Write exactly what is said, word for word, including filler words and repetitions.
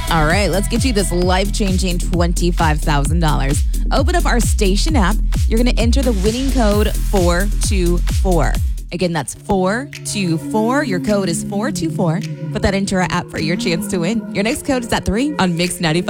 All right, let's get you this life-changing twenty-five thousand dollars. Open up our station app. You're going to enter the winning code four two four. Again, that's four two four. Your code is four two four. Put that into our app for your chance to win. Your next code is at three on Mix ninety-five.